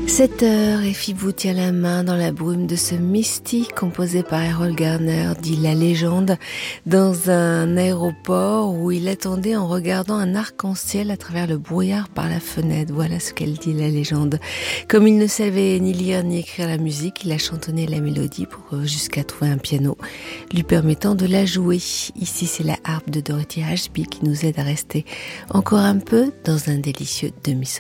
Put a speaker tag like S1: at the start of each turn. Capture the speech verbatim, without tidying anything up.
S1: sept heures et Fibou tient la main dans la brume de ce mystique composé par Errol Garner, dit La Légende, dans un aéroport où il attendait en regardant un arc-en-ciel à travers le brouillard par la fenêtre. Voilà ce qu'elle dit, La Légende. Comme il ne savait ni lire ni écrire la musique, il a chantonné la mélodie pour jusqu'à trouver un piano lui permettant de la jouer. Ici, c'est la harpe de Dorothy Ashby qui nous aide à rester encore un peu dans un délicieux demi-sommeil.